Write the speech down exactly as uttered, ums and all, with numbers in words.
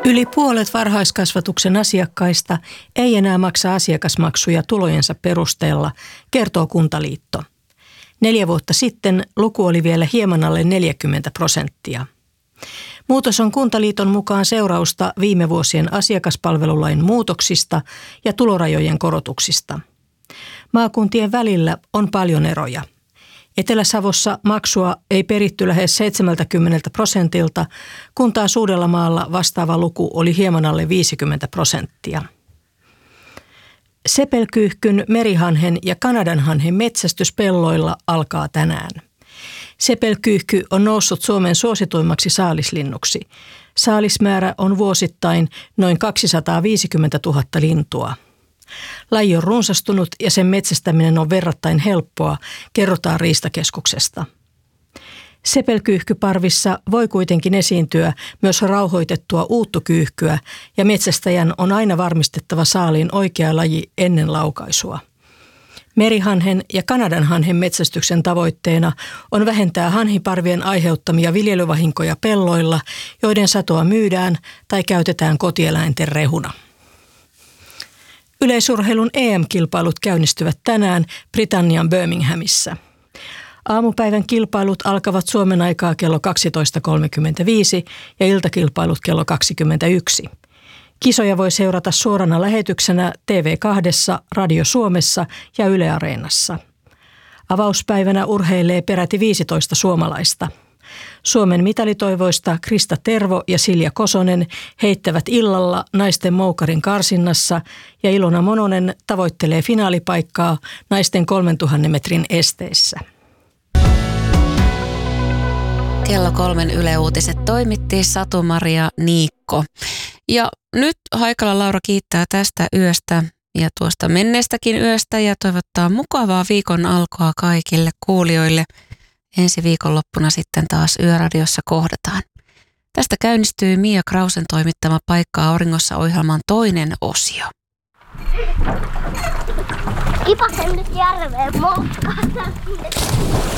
Yli puolet varhaiskasvatuksen asiakkaista ei enää maksa asiakasmaksuja tulojensa perusteella, kertoo Kuntaliitto. Neljä vuotta sitten luku oli vielä hieman alle neljäkymmentä prosenttia. Muutos on Kuntaliiton mukaan seurausta viime vuosien asiakaspalvelulain muutoksista ja tulorajojen korotuksista. Maakuntien välillä on paljon eroja. Etelä-Savossa maksua ei peritty lähes seitsemänkymmentä prosentilta, kun taas Uudellamaalla vastaava luku oli hieman alle viisikymmentä prosenttia. Sepelkyyhkyn, merihanhen ja kanadanhanhen metsästys pelloilla alkaa tänään. Sepelkyyhky on noussut Suomen suosituimmaksi saalislinnuksi. Saalismäärä on vuosittain noin kaksisataaviisikymmentätuhatta lintua. Laji on runsastunut ja sen metsästäminen on verrattain helppoa, kerrotaan Riistakeskuksesta. Sepelkyyhkyparvissa voi kuitenkin esiintyä myös rauhoitettua uuttukyyhkyä ja metsästäjän on aina varmistettava saaliin oikea laji ennen laukaisua. Merihanhen ja kanadanhanhen metsästyksen tavoitteena on vähentää hanhiparvien aiheuttamia viljelyvahinkoja pelloilla, joiden satoa myydään tai käytetään kotieläinten rehuna. Yleisurheilun E M-kilpailut käynnistyvät tänään Britannian Birminghamissa. Aamupäivän kilpailut alkavat Suomen aikaa kello kaksitoista kolmekymmentäviisi ja iltakilpailut kello kaksikymmentäyksi. Kisoja voi seurata suorana lähetyksenä T V kahdessa, Radio Suomessa ja Yle Areenassa. Avauspäivänä urheilee peräti viisitoista suomalaista. Suomen mitalitoivoista Krista Tervo ja Silja Kosonen heittävät illalla naisten moukarin karsinnassa ja Ilona Mononen tavoittelee finaalipaikkaa naisten kolmentuhannen metrin esteissä. Kello kolmen Yle Uutiset toimitti Satu-Maria Niikko. Ja nyt Haikala Laura kiittää tästä yöstä ja tuosta menneestäkin yöstä ja toivottaa mukavaa viikon alkoa kaikille kuulijoille. Ensi viikonloppuna sitten taas Yöradiossa kohdataan. Tästä käynnistyy Mia Krausen toimittama Paikka auringossa -ohjelman toinen osio. Kipasen nyt järveen moukkaan.